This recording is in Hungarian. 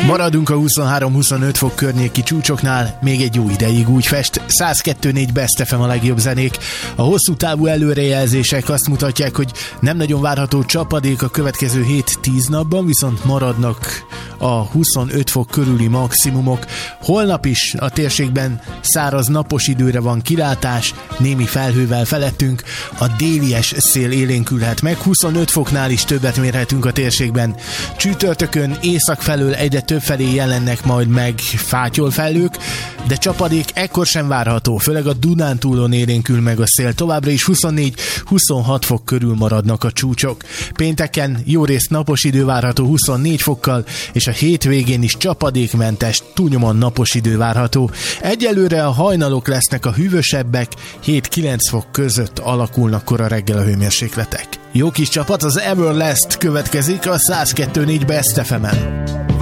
Maradunk a 23-25 fok környéki csúcsoknál, még egy jó ideig úgy fest. 102.4 Best FM a legjobb zenék. A hosszú távú előrejelzések azt mutatják, hogy nem nagyon várható csapadék a következő 7-10 napban, viszont maradnak a 25 fok körüli maximumok. Holnap is a térségben száraz napos időre van kilátás, némi felhővel felettünk, a délies szél élénkülhet meg, 25 foknál is többet mérhetünk a térségben. Csütörtökön észak felől egyre többfelé jelennek majd meg fátyolfelhők, de csapadék ekkor sem várható, főleg a Dunántúlon élénkül meg a szél. Továbbra is 24-26 fok körül maradnak a csúcsok. Pénteken jó részt napos idő várható 24 fokkal, és a hétvégén is csapadékmentes, túlnyomóan napos idő várható. Egyelőre a hajnalok lesznek a hűvösebbek, 7-9 fok között alakulnak kora reggel a hőmérsékletek. Jó kis csapat, az Everlast következik a 102.4 Best FM-en.